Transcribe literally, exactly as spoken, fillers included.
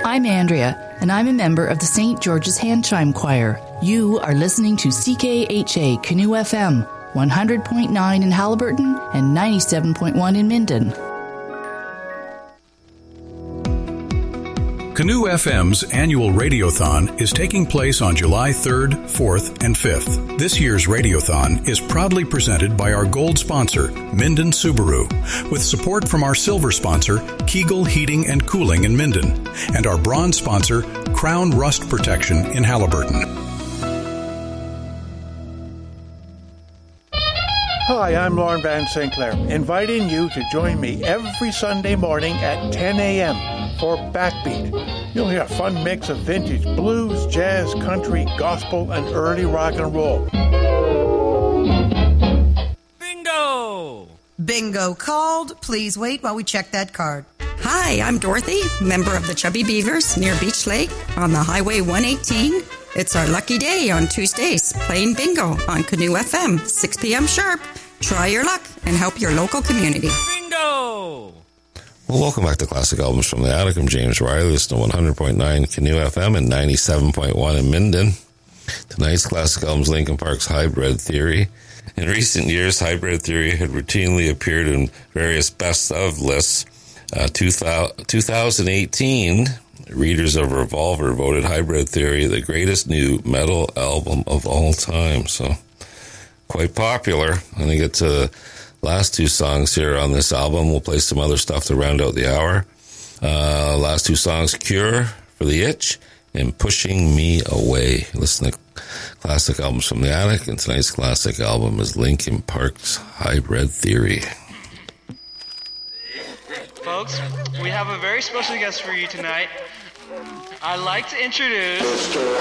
I'm Andrea, and I'm a member of the Saint George's Hand Chime Choir. You are listening to C K H A Canoe F M, one hundred point nine in Haliburton and ninety-seven point one in Minden. Canoe F M's annual Radiothon is taking place on July third, fourth, and fifth. This year's Radiothon is proudly presented by our gold sponsor, Minden Subaru, with support from our silver sponsor, Kegel Heating and Cooling in Minden, and our bronze sponsor, Crown Rust Protection in Haliburton. Hi, I'm Lauren Van Sinclair, inviting you to join me every Sunday morning at ten a.m. for Backbeat. You'll hear a fun mix of vintage blues, jazz, country, gospel, and early rock and roll. Bingo! Bingo called. Please wait while we check that card. Hi, I'm Dorothy, member of the Chubby Beavers near Beach Lake on the Highway one eighteen. It's our lucky day on Tuesdays, playing bingo on Canoe F M, six p.m. sharp. Try your luck and help your local community. Bingo! Well, welcome back to Classic Albums from the Attic. I'm James Riley. Listen to one hundred point nine Canoe F M and ninety-seven point one in Minden. Tonight's Classic Albums, Linkin Park's Hybrid Theory. In recent years, Hybrid Theory had routinely appeared in various best-of lists. Uh, two thousand eighteen, readers of Revolver voted Hybrid Theory the greatest new metal album of all time. So, quite popular. I think it's a... Last two songs here on this album. We'll play some other stuff to round out the hour. Uh, last two songs, Cure for the Itch and Pushing Me Away. Listen to Classic Albums from the Attic, and tonight's classic album is Linkin Park's Hybrid Theory. Folks, we have a very special guest for you tonight. I'd like to introduce...